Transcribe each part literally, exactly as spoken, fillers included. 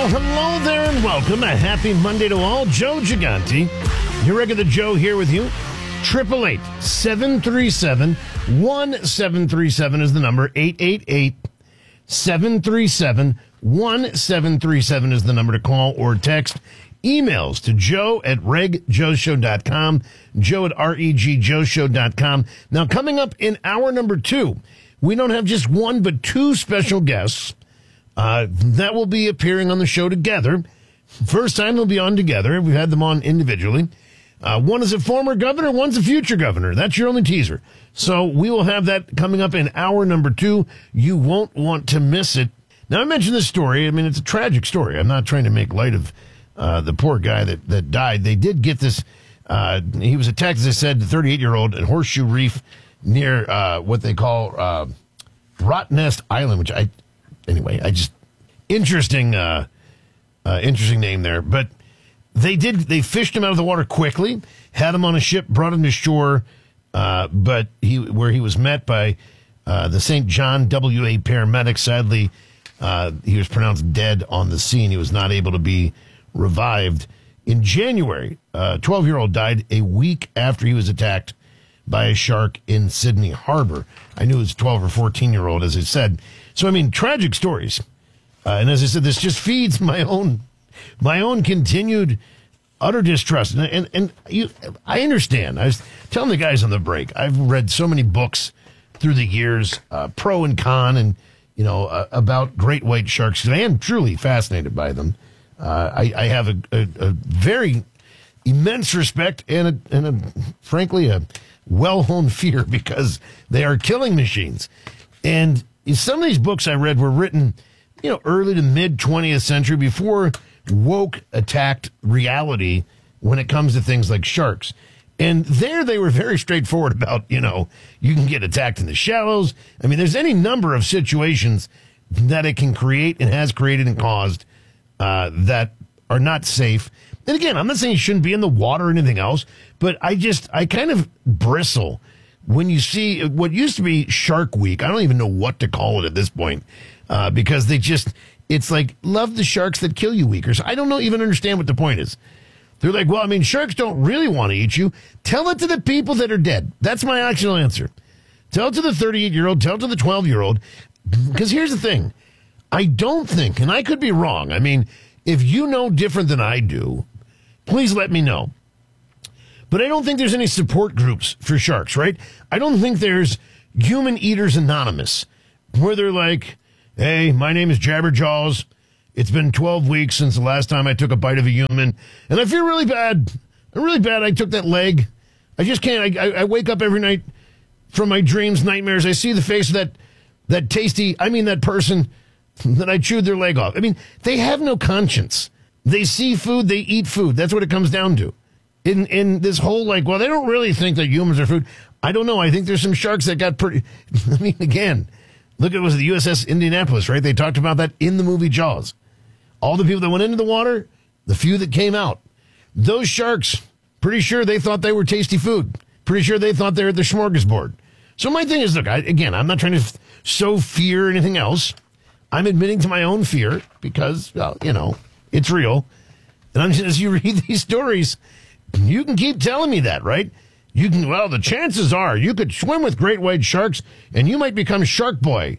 Well, hello there and welcome. A happy Monday to all. Joe Gigante, your regular Joe here with you. eight eight eight, seven three seven, one seven three seven is the number. eight eight eight, seven three seven, one seven three seven is the number to call or text. Emails to joe at reg joe show dot com, joe at reg joe show dot com. Now, coming up in hour number two, we don't have just one but two special guests uh, that will be appearing on the show together. First time they'll be on together. We've had them on individually. Uh, one is a former governor, one's a future governor. That's your only teaser. So we will have that coming up in hour number two. You won't want to miss it. Now, I mentioned this story. I mean, it's a tragic story. I'm not trying to make light of uh, the poor guy that, that died. They did get this. Uh, he was attacked, as I said, the thirty-eight-year-old at Horseshoe Reef near uh, what they call uh, Rottnest Island, which I, anyway, I just, interesting, uh, uh, interesting name there. But They did. They fished him out of the water quickly, had him on a ship, brought him to shore, uh, but he where he was met by uh, the Saint John W A paramedics. Sadly, uh, he was pronounced dead on the scene. He was not able to be revived. In January, a twelve-year-old died a week after he was attacked by a shark in Sydney Harbor. I knew it was a twelve or fourteen-year-old, as I said. So, I mean, tragic stories. Uh, and as I said, this just feeds my own My own continued utter distrust. And, and, and you, I understand. I was telling the guys on the break, I've read so many books through the years, uh, pro and con, and, you know, uh, about great white sharks. I am truly fascinated by them. Uh, I, I have a, a, a very immense respect and, a, and a, frankly, a well-honed fear because they are killing machines. And some of these books I read were written, you know, early to mid-twentieth century, before woke attacked reality when it comes to things like sharks. And there they were very straightforward about, you know, you can get attacked in the shallows. I mean, there's any number of situations that it can create and has created and caused uh, that are not safe. And again, I'm not saying you shouldn't be in the water or anything else, but I just, I kind of bristle when you see what used to be Shark Week. I don't even know what to call it at this point uh, because they just... It's like, love the sharks that kill you weakers. I don't know, even understand what the point is. They're like, well, I mean, sharks don't really want to eat you. Tell it to the people that are dead. That's my actual answer. Tell it to the thirty-eight-year-old. Tell it to the twelve-year-old. Because here's the thing. I don't think, and I could be wrong. I mean, if you know different than I do, please let me know. But I don't think there's any support groups for sharks, right? I don't think there's Human Eaters Anonymous, where they're like, hey, my name is Jabberjaws. It's been twelve weeks since the last time I took a bite of a human, and I feel really bad. I'm really bad. I took that leg. I just can't. I, I wake up every night from my dreams, nightmares. I see the face of that that tasty, I mean that person that I chewed their leg off. I mean, they have no conscience. They see food, they eat food. That's what it comes down to. In in this whole, like, well, they don't really think that humans are food. I don't know. I think there's some sharks that got pretty, I mean, again, look, it was the U S S Indianapolis, right? They talked about that in the movie Jaws. All the people that went into the water, the few that came out. Those sharks, pretty sure they thought they were tasty food. Pretty sure they thought they were at the smorgasbord. So my thing is, look, I, again, I'm not trying to sow fear or anything else. I'm admitting to my own fear because, well, you know, it's real. And I'm just, as you read these stories, you can keep telling me that, right? You can, well, the chances are you could swim with great white sharks and you might become Shark Boy.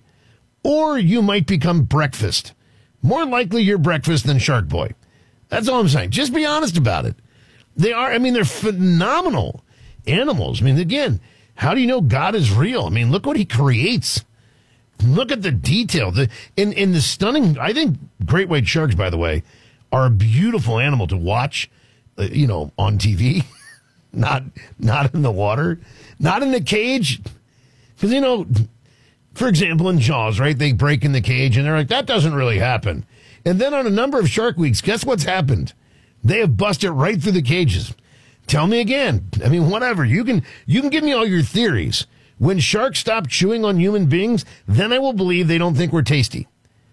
Or you might become breakfast. More likely you're breakfast than Shark Boy. That's all I'm saying. Just be honest about it. They are, I mean, they're phenomenal animals. I mean, again, how do you know God is real? I mean, look what he creates. Look at the detail. The, in, in the stunning, I think great white sharks, by the way, are a beautiful animal to watch, uh, you know, on T V. Not not in the water, not in the cage. Because, you know, for example, in Jaws, right, they break in the cage and they're like, that doesn't really happen. And then on a number of Shark Weeks, guess what's happened? They have busted right through the cages. Tell me again. I mean, whatever. You can you can give me all your theories. When sharks stop chewing on human beings, then I will believe they don't think we're tasty.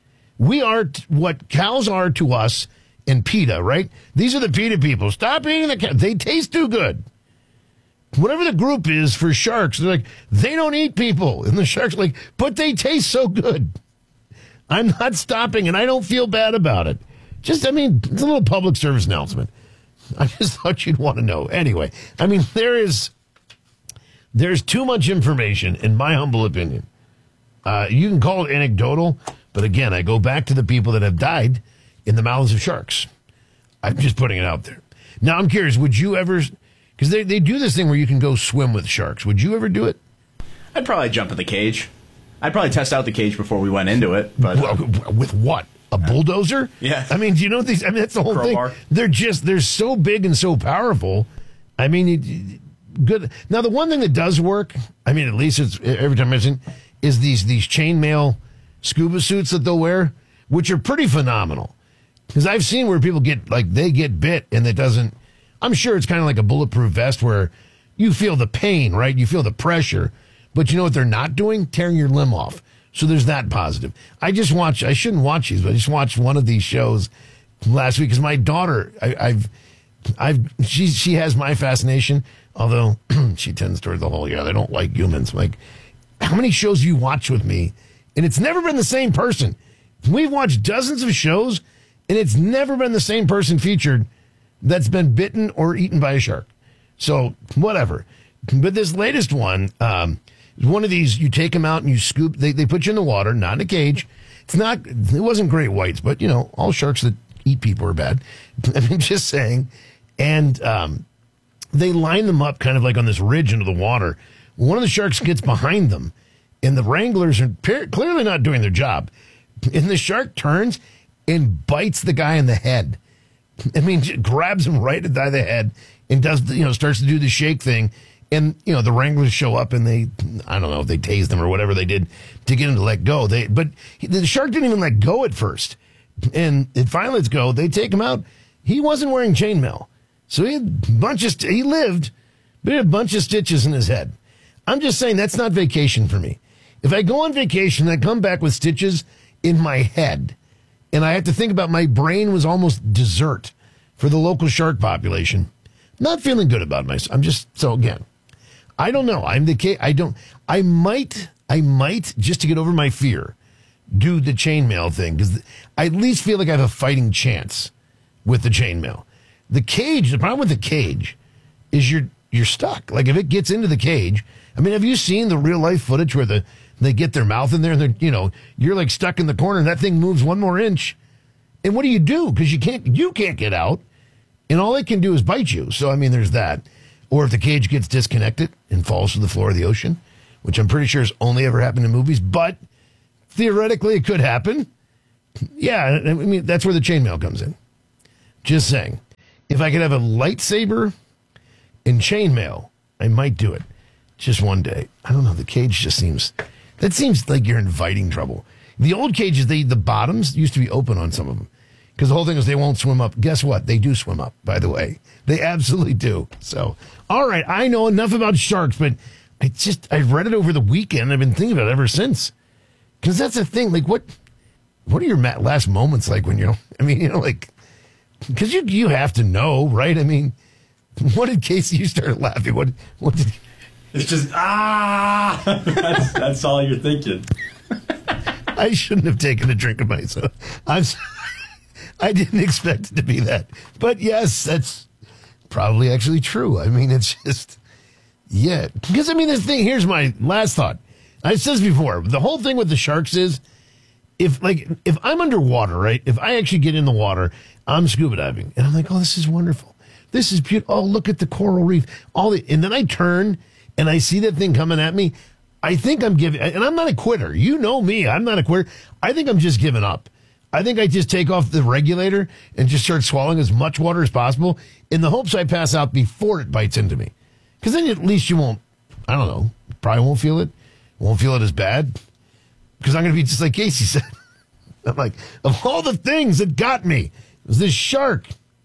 We are t- what cows are to us and PETA, right? These are the PETA people. Stop eating the cow. They taste too good. Whatever the group is for sharks, they're like, they don't eat people. And the sharks are like, but they taste so good. I'm not stopping, and I don't feel bad about it. Just, I mean, it's a little public service announcement. I just thought you'd want to know. Anyway, I mean, there is, there's too much information, in my humble opinion. Uh, you can call it anecdotal, but again, I go back to the people that have died in the mouths of sharks. I'm just putting it out there. Now, I'm curious, would you ever, because they, they do this thing where you can go swim with sharks. Would you ever do it? I'd probably jump in the cage. I'd probably test out the cage before we went into it. But well, with what? A bulldozer? Yeah. I mean, do you know these? I mean, that's the whole Crowbar. thing. They're just, they're so big and so powerful. I mean, it, good. Now, the one thing that does work, I mean, at least it's every time I mention, is these, these chainmail scuba suits that they'll wear, which are pretty phenomenal. Because I've seen where people get, like, they get bit and it doesn't, I'm sure it's kind of like a bulletproof vest where you feel the pain, right? You feel the pressure. But you know what they're not doing? Tearing your limb off. So there's that positive. I just watched, I shouldn't watch these, but I just watched one of these shows last week because my daughter, I, I've, I've, she, she has my fascination, although she tends toward the whole, yeah, they don't like humans. I'm like, how many shows do you watch with me? And it's never been the same person. We've watched dozens of shows, and it's never been the same person featured that's been bitten or eaten by a shark. So, whatever. But this latest one, um, one of these, you take them out and you scoop, they, they put you in the water, not in a cage. It's not, it wasn't great whites, but, you know, all sharks that eat people are bad. I mean, just saying. And um, they line them up kind of like on this ridge into the water. One of the sharks gets behind them, and the wranglers are par- clearly not doing their job. And the shark turns and bites the guy in the head. I mean, grabs him right at the head and does, the, you know, starts to do the shake thing. And, you know, the wranglers show up and they, I don't know if they tased him or whatever they did to get him to let go. They, but the shark didn't even let go at first. And it finally lets go. They take him out. He wasn't wearing chainmail. So he had a bunch of, st- he lived, but he had a bunch of stitches in his head. I'm just saying that's not vacation for me. If I go on vacation and I come back with stitches in my head and I have to think about my brain was almost dessert for the local shark population, not feeling good about myself. I'm just, so again, I don't know. I'm the case. I don't. I might. I might just to get over my fear, do the chainmail thing because I at least feel like I have a fighting chance with the chainmail. The cage. The problem with the cage is you're you're stuck. Like if it gets into the cage. I mean, have you seen the real life footage where the they get their mouth in there and they're you know you're like stuck in the corner and that thing moves one more inch, and what do you do? Because you can't you can't get out, and all it can do is bite you. So I mean, there's that. Or if the cage gets disconnected and falls to the floor of the ocean, which I'm pretty sure has only ever happened in movies, but theoretically it could happen. Yeah, I mean, that's where the chainmail comes in. Just saying. If I could have a lightsaber and chainmail, I might do it. Just one day. I don't know. The cage just seems, that seems like you're inviting trouble. The old cages, they, the bottoms used to be open on some of them. Because the whole thing is they won't swim up. Guess what? They do swim up, by the way. They absolutely do. So, all right, I know enough about sharks, but I just, I read it over the weekend. I've been thinking about it ever since. Because that's the thing. Like, what what are your last moments like when you're, I mean, you know, like, because you you have to know, right? I mean, what did Casey, you started laughing? What, what did It's just, ah! that's, that's all you're thinking. I shouldn't have taken a drink of myself. I'm sorry. I didn't expect it to be that. But yes, that's probably actually true. I mean, it's just, yeah. Because, I mean, the thing, here's my last thought. I said this before. The whole thing with the sharks is, if, like, if I'm underwater, right, if I actually get in the water, I'm scuba diving. And I'm like, oh, this is wonderful. This is beautiful. Oh, look at the coral reef. All the, and then I turn and I see that thing coming at me. I think I'm giving, and I'm not a quitter. You know me. I'm not a quitter. I think I'm just giving up. I think I just take off the regulator and just start swallowing as much water as possible in the hopes I pass out before it bites into me. Because then at least you won't, I don't know, probably won't feel it. Won't feel it as bad. Because I'm going to be just like Casey said. I'm like, of all the things that got me, it was this shark.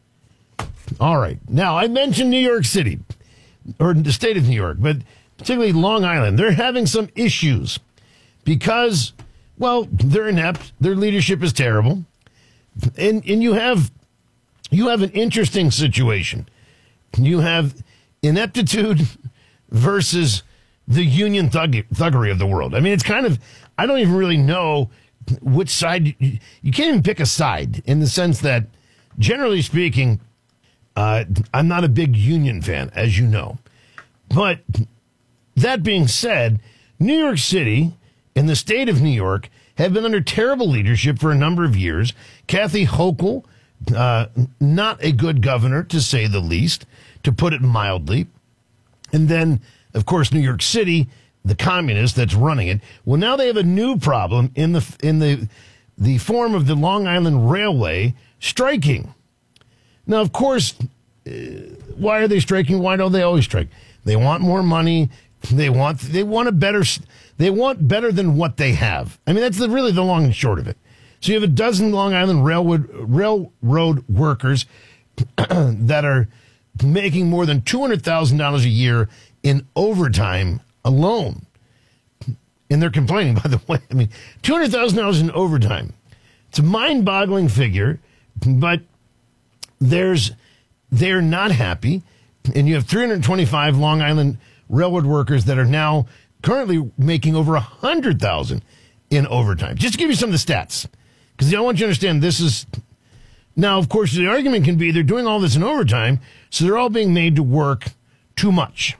All right. Now, I mentioned New York City, or the state of New York, but particularly Long Island. They're having some issues because, well, they're inept. Their leadership is terrible. And and you have you have an interesting situation. You have ineptitude versus the union thug, thuggery of the world. I mean, it's kind of, I don't even really know which side, you, you can't even pick a side in the sense that, generally speaking, uh, I'm not a big union fan, as you know. But that being said, New York City and the state of New York have been under terrible leadership for a number of years. Kathy Hochul, uh, not a good governor, to say the least, to put it mildly. And then, of course, New York City, the communist that's running it. Well, now they have a new problem in the in the the form of the Long Island Railway striking. Now, of course, uh, why are they striking? Why don't they always strike? They want more money. They want they want a better they want better than what they have. I mean, that's the, really the long and short of it. So you have a dozen Long Island Railroad railroad workers that are making more than two hundred thousand dollars a year in overtime alone. And they're complaining, by the way. I mean, two hundred thousand dollars in overtime. It's a mind-boggling figure, but there's they're not happy. And you have three hundred twenty-five Long Island Railroad workers that are now currently making over one hundred thousand dollars in overtime. Just to give you some of the stats, because I want you to understand this is... Now, of course, the argument can be they're doing all this in overtime, so they're all being made to work too much.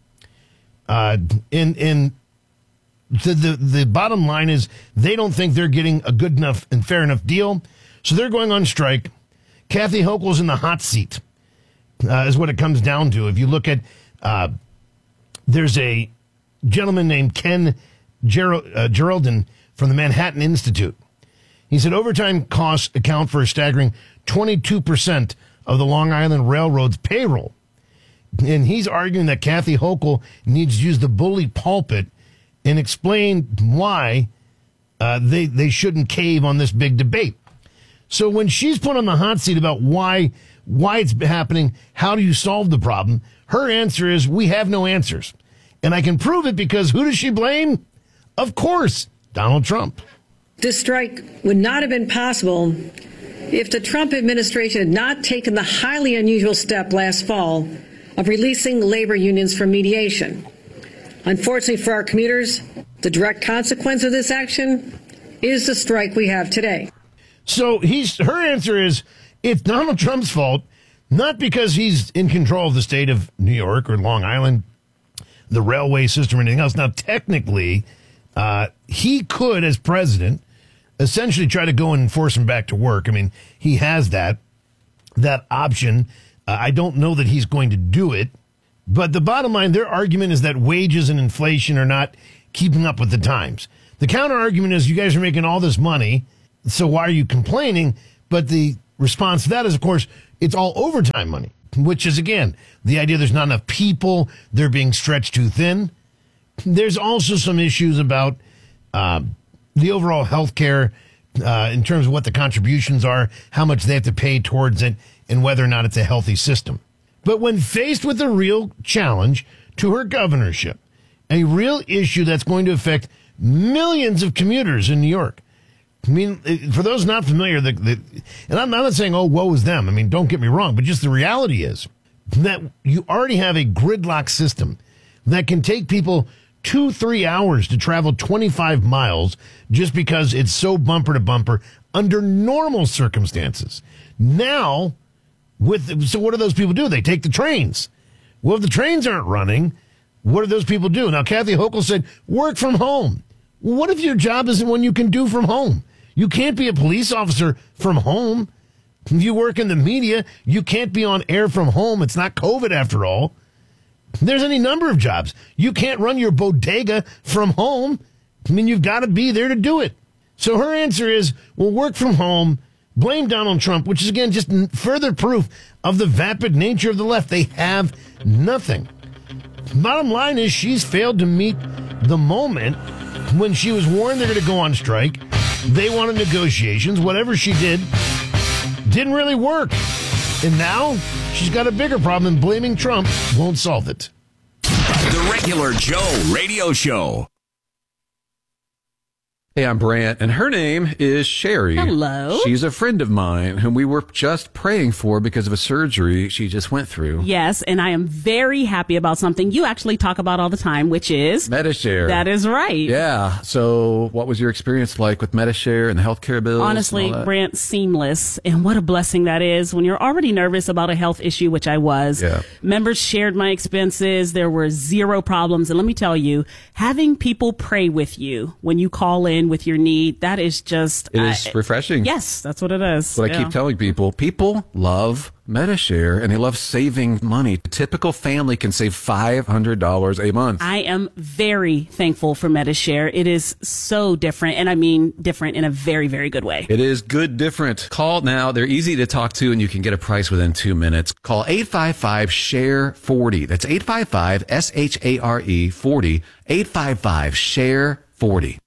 Uh, and and the, the, the bottom line is they don't think they're getting a good enough and fair enough deal, so they're going on strike. Kathy Hochul's in the hot seat, uh, is what it comes down to. If you look at... Uh, there's a gentleman named Ken Ger- uh, Geraldine from the Manhattan Institute. He said overtime costs account for a staggering twenty-two percent of the Long Island Railroad's payroll. And he's arguing that Kathy Hochul needs to use the bully pulpit and explain why uh, they, they shouldn't cave on this big debate. So when she's put on the hot seat about why why it's happening, how do you solve the problem, her answer is, we have no answers. And I can prove it because who does she blame? Of course, Donald Trump. This strike would not have been possible if the Trump administration had not taken the highly unusual step last fall of releasing labor unions from mediation. Unfortunately for our commuters, the direct consequence of this action is the strike we have today. So he's her answer is, it's Donald Trump's fault, not because he's in control of the state of New York or Long Island, the railway system, or anything else. Now, technically, uh, he could, as president, essentially try to go and force him back to work. I mean, he has that that option. Uh, I don't know that he's going to do it. But the bottom line, their argument is that wages and inflation are not keeping up with the times. The counter argument is, you guys are making all this money, so why are you complaining? But the response to that is, of course, it's all overtime money, which is, again, the idea there's not enough people, they're being stretched too thin. There's also some issues about uh, the overall health care uh, in terms of what the contributions are, how much they have to pay towards it, and whether or not it's a healthy system. But when faced with a real challenge to her governorship, a real issue that's going to affect millions of commuters in New York, I mean, for those not familiar, the, the, and I'm not saying, oh, woe is them. I mean, don't get me wrong, but just the reality is that you already have a gridlock system that can take people two, three hours to travel twenty-five miles just because it's so bumper to bumper under normal circumstances. Now, with so what do those people do? They take the trains. Well, if the trains aren't running, what do those people do? Now, Kathy Hochul said, work from home. What if your job isn't one you can do from home? You can't be a police officer from home. If you work in the media, you can't be on air from home. It's not COVID after all. There's any number of jobs. You can't run your bodega from home. I mean, you've got to be there to do it. So her answer is, well, work from home, blame Donald Trump, which is, again, just further proof of the vapid nature of the left. They have nothing. Bottom line is she's failed to meet the moment when she was warned they're going to go on strike. They wanted negotiations. Whatever she did didn't really work. And now she's got a bigger problem, and blaming Trump won't solve it. The Regular Joe Radio Show. Hey, I'm Brant, and her name is Sherry. Hello. She's a friend of mine whom we were just praying for because of a surgery she just went through. Yes, and I am very happy about something you actually talk about all the time, which is... Medi-Share. That is right. Yeah. So what was your experience like with Medi-Share and the healthcare bills? Honestly, Brant, seamless. And what a blessing that is when you're already nervous about a health issue, which I was. Yeah. Members shared my expenses. There were zero problems. And let me tell you, having people pray with you when you call in with your need, that is just... It is I, refreshing. Yes, that's what it is. That's what yeah. I keep telling people. People love Medi-Share, and they love saving money. A typical family can save five hundred dollars a month. I am very thankful for Medi-Share. It is so different, and I mean different in a very, very good way. It is good different. Call now. They're easy to talk to, and you can get a price within two minutes. Call eight five five, S H A R E, forty. That's eight five five, S H A R E, forty. eight five five, S H A R E, forty.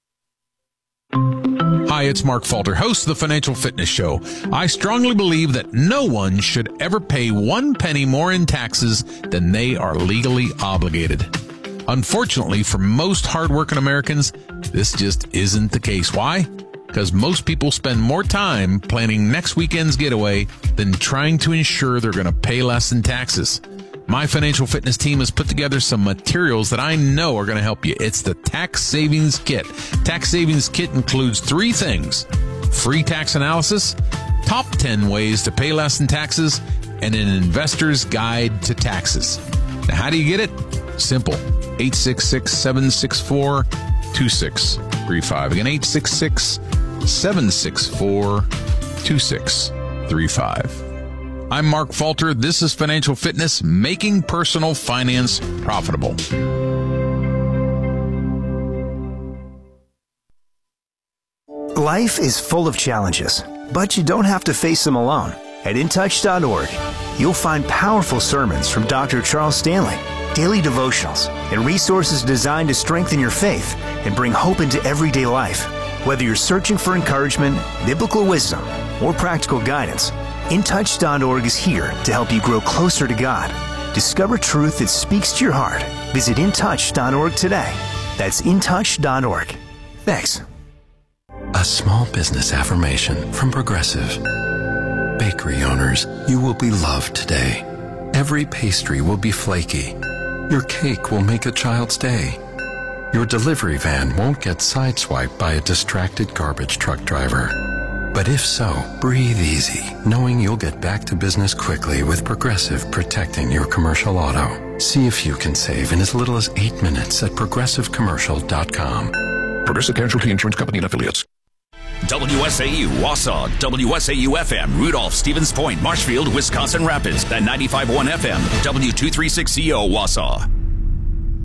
Hi, it's Mark Falter, host of the Financial Fitness Show. I strongly believe that no one should ever pay one penny more in taxes than they are legally obligated. Unfortunately, for most hardworking Americans, this just isn't the case. Why? Because most people spend more time planning next weekend's getaway than trying to ensure they're going to pay less in taxes. My financial fitness team has put together some materials that I know are going to help you. It's the Tax Savings Kit. Tax Savings Kit includes three things: free tax analysis, top ten ways to pay less in taxes, and an investor's guide to taxes. Now, how do you get it? Simple. eight six six, seven six four, two six three five. Again, eight six six, seven six four, two six three five. I'm Mark Falter. This is Financial Fitness, making personal finance profitable. Life is full of challenges, but you don't have to face them alone. At in touch dot org, you'll find powerful sermons from Doctor Charles Stanley, daily devotionals, and resources designed to strengthen your faith and bring hope into everyday life. Whether you're searching for encouragement, biblical wisdom, or practical guidance, in touch dot org is here to help you grow closer to God. Discover truth that speaks to your heart. Visit in touch dot org today. That's in touch dot org. Thanks. A small business affirmation from Progressive. Bakery owners, you will be loved today. Every pastry will be flaky. Your cake will make a child's day. Your delivery van won't get sideswiped by a distracted garbage truck driver. But if so, breathe easy, knowing you'll get back to business quickly with Progressive protecting your commercial auto. See if you can save in as little as eight minutes at progressive commercial dot com. Progressive Casualty Insurance Company and Affiliates. W S A U, Wausau, W S A U F M, Rudolph, Stevens Point, Marshfield, Wisconsin Rapids, and ninety-five point one F M, W two thirty-six C O, Wausau.